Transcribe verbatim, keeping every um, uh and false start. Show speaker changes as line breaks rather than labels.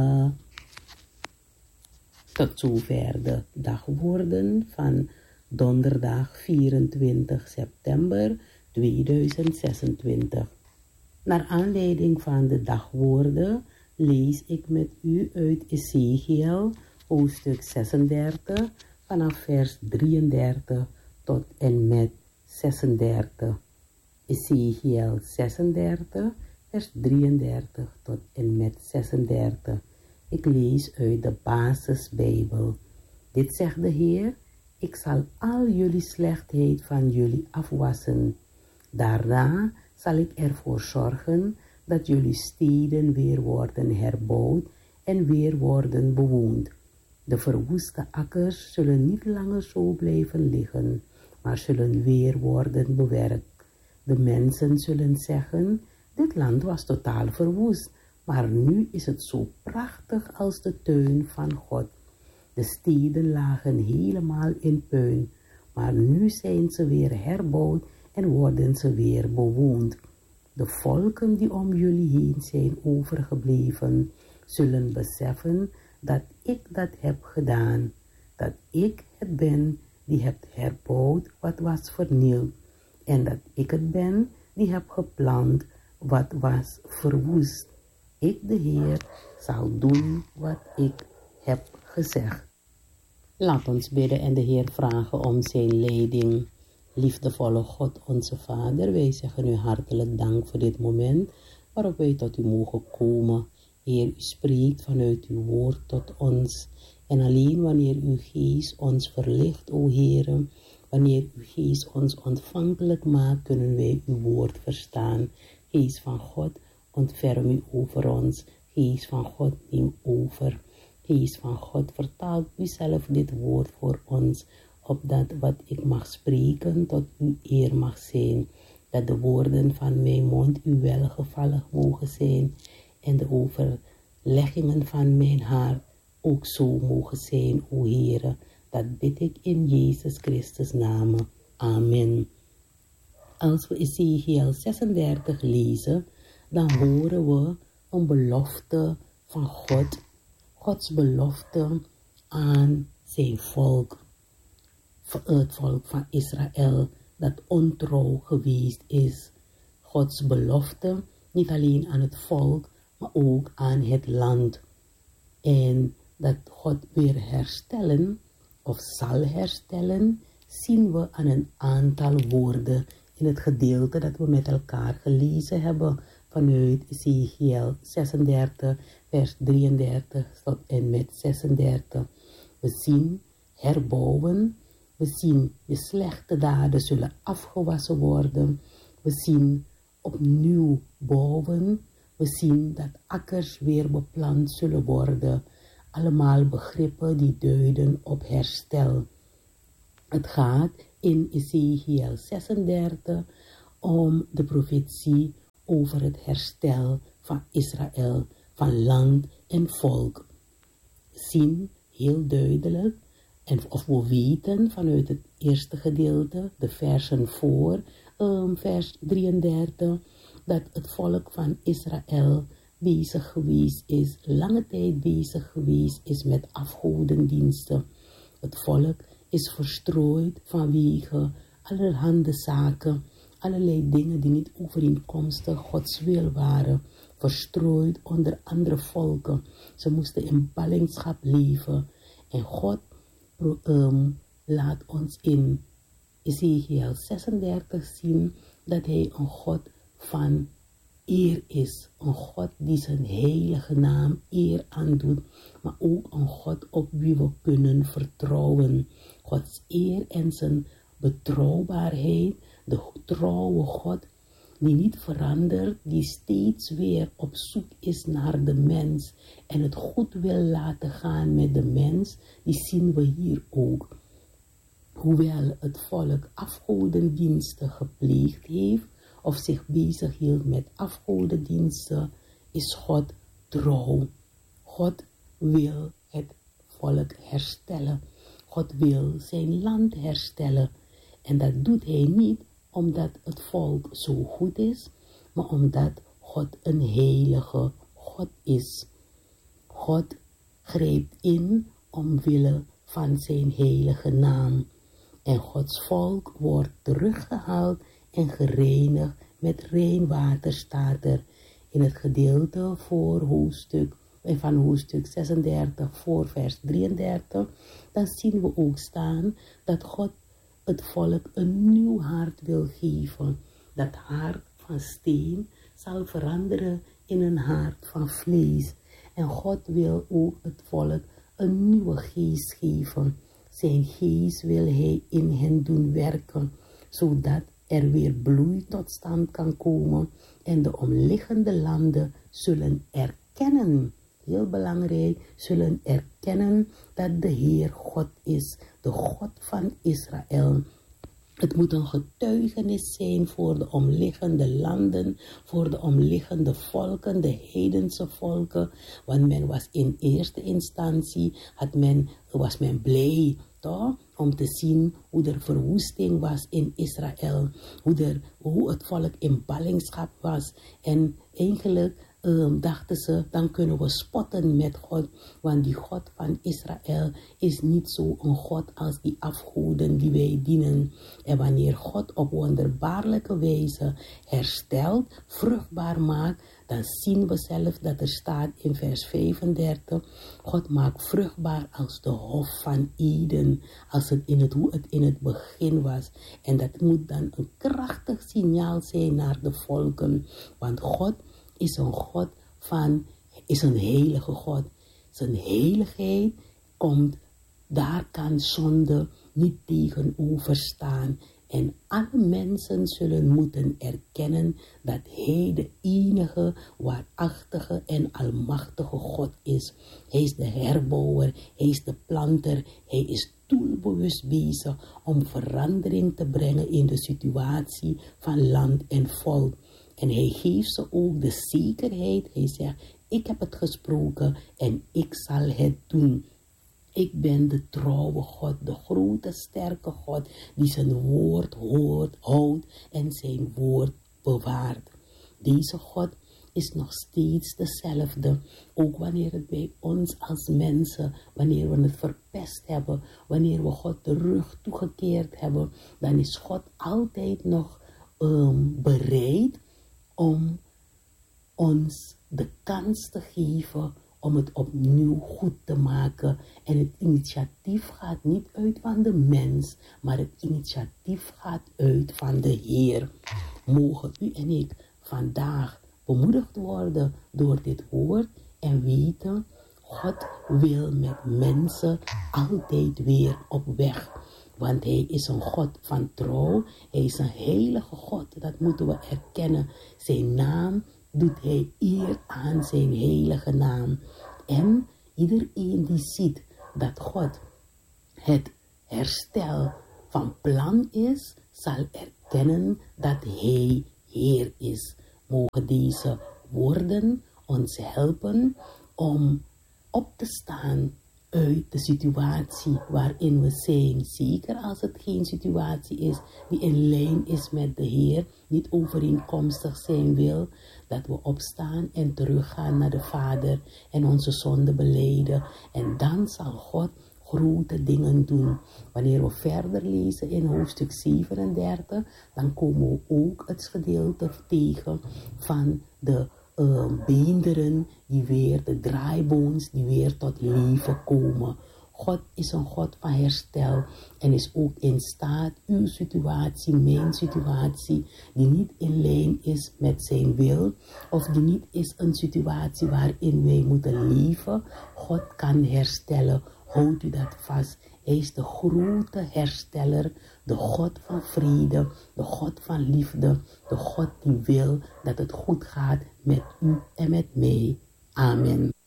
Tot zover de dagwoorden van donderdag vierentwintig september tweeduizend zesentwintig. Naar aanleiding van de dagwoorden lees ik met u uit Ezechiel hoofdstuk zesendertig vanaf vers drieëndertig tot en met zesendertig. Ezechiel zesendertig vers drieëndertig tot en met zesendertig. Ik lees uit de basisbijbel. Dit zegt de Heer: ik zal al jullie slechtheid van jullie afwassen. Daarna zal ik ervoor zorgen dat jullie steden weer worden herbouwd en weer worden bewoond. De verwoeste akkers zullen niet langer zo blijven liggen, maar zullen weer worden bewerkt. De mensen zullen zeggen: dit land was totaal verwoest, maar nu is het zo prachtig als de tuin van God. De steden lagen helemaal in puin, maar nu zijn ze weer herbouwd en worden ze weer bewoond. De volken die om jullie heen zijn overgebleven, zullen beseffen dat ik dat heb gedaan, dat ik het ben die heb herbouwd wat was vernield, en dat ik het ben die heb geplant wat was verwoest. Ik, de Heer, zal doen wat ik heb gezegd. Laat ons bidden en de Heer vragen om zijn leiding. Liefdevolle God, onze Vader, wij zeggen u hartelijk dank voor dit moment waarop wij tot u mogen komen. Heer, u spreekt vanuit uw woord tot ons. En alleen wanneer uw geest ons verlicht, o Heer, wanneer uw geest ons ontvankelijk maakt, kunnen wij uw woord verstaan. Geest van God, ontferm u over ons. Geest van God, neem over. Geest van God, vertaal u zelf dit woord voor ons, opdat wat ik mag spreken tot uw eer mag zijn, dat de woorden van mijn mond u welgevallig mogen zijn en de overleggingen van mijn hart ook zo mogen zijn, o Heere. Dat bid ik in Jezus Christus naam. Amen. Als we Ezechiel zesendertig lezen, dan horen we een belofte van God, Gods belofte aan zijn volk, het volk van Israël dat ontrouw geweest is. Gods belofte niet alleen aan het volk, maar ook aan het land. En dat God weer herstellen of zal herstellen, zien we aan een aantal woorden in het gedeelte dat we met elkaar gelezen hebben vanuit Ezechiel zesendertig, vers drieëndertig tot en met zesendertig. We zien herbouwen, we zien je slechte daden zullen afgewassen worden, we zien opnieuw bouwen, we zien dat akkers weer beplant zullen worden. Allemaal begrippen die duiden op herstel. Het gaat in Ezechiel zesendertig om de profetie over het herstel van Israël, van land en volk. We zien heel duidelijk, en of we weten vanuit het eerste gedeelte, de versen voor um, vers drieëndertig, dat het volk van Israël bezig geweest is, lange tijd bezig geweest is met afgodendiensten. Het volk is verstrooid vanwege allerhande zaken, allerlei dingen die niet overeenkomstig Gods wil waren, verstrooid onder andere volken. Ze moesten in ballingschap leven. En God um, laat ons in Ezechiel zesendertig zien dat hij een God van eer is. Een God die zijn heilige naam eer aandoet, maar ook een God op wie we kunnen vertrouwen. Gods eer en zijn betrouwbaarheid, de trouwe God die niet verandert, die steeds weer op zoek is naar de mens en het goed wil laten gaan met de mens, die zien we hier ook. Hoewel het volk afgodendiensten gepleegd heeft of zich bezig hield met afgodendiensten, is God trouw. God wil het volk herstellen. God wil zijn land herstellen. En dat doet hij niet omdat het volk zo goed is, maar omdat God een heilige God is. God grijpt in omwille van zijn heilige naam. En Gods volk wordt teruggehaald en gereinigd met rein water, staat er in het gedeelte voor hoofdstuk, van hoofdstuk zesendertig voor vers drieëndertig. Dan zien we ook staan dat God het volk een nieuw hart wil geven. Dat hart van steen zal veranderen in een hart van vlees. En God wil ook het volk een nieuwe geest geven. Zijn geest wil hij in hen doen werken, zodat er weer bloei tot stand kan komen en de omliggende landen zullen erkennen, heel belangrijk, zullen erkennen dat de Heer God is, de God van Israël. Het moet een getuigenis zijn voor de omliggende landen, voor de omliggende volken, de heidense volken. Want men was in eerste instantie, had men, was men blij toch, om te zien hoe er verwoesting was in Israël. Hoe, er, hoe het volk in ballingschap was. En eigenlijk Um, dachten ze, dan kunnen we spotten met God, want die God van Israël is niet zo een God als die afgoden die wij dienen. En wanneer God op wonderbaarlijke wijze herstelt, vruchtbaar maakt, dan zien we zelf dat er staat in vers vijfendertig, God maakt vruchtbaar als de hof van Eden, als het in het, hoe het in het begin was. En dat moet dan een krachtig signaal zijn naar de volken, want God is een God van, is een heilige God. Zijn heiligheid komt, daar kan zonde niet tegenover staan. En alle mensen zullen moeten erkennen dat hij de enige, waarachtige en almachtige God is. Hij is de herbouwer, hij is de planter, hij is doelbewust bezig om verandering te brengen in de situatie van land en volk. En hij geeft ze ook de zekerheid. Hij zegt, ik heb het gesproken en ik zal het doen. Ik ben de trouwe God, de grote sterke God, die zijn woord hoort, houdt en zijn woord bewaart. Deze God is nog steeds dezelfde. Ook wanneer het bij ons als mensen, wanneer we het verpest hebben, wanneer we God de rug toegekeerd hebben, dan is God altijd nog um, bereid om ons de kans te geven om het opnieuw goed te maken. En het initiatief gaat niet uit van de mens, maar het initiatief gaat uit van de Heer. Mogen u en ik vandaag bemoedigd worden door dit woord en weten, God wil met mensen altijd weer op weg. Want hij is een God van trouw. Hij is een heilige God. Dat moeten we erkennen. Zijn naam doet hij eer aan zijn heilige naam. En iedereen die ziet dat God het herstel van plan is, zal erkennen dat hij Heer is. Mogen deze woorden ons helpen om op te staan uit de situatie waarin we zijn. Zeker als het geen situatie is die in lijn is met de Heer, niet overeenkomstig zijn wil, dat we opstaan en teruggaan naar de Vader en onze zonde belijden. En dan zal God grote dingen doen. Wanneer we verder lezen in hoofdstuk zevenendertig, dan komen we ook het gedeelte tegen van de Uh, beenderen die weer, de draaiboons die weer tot leven komen. God is een God van herstel en is ook in staat uw situatie, mijn situatie, die niet in lijn is met zijn wil, of die niet is een situatie waarin wij moeten leven. God kan herstellen. Houd u dat vast. Hij is de grote hersteller, de God van vrede, de God van liefde, de God die wil dat het goed gaat met u en met mij. Amen.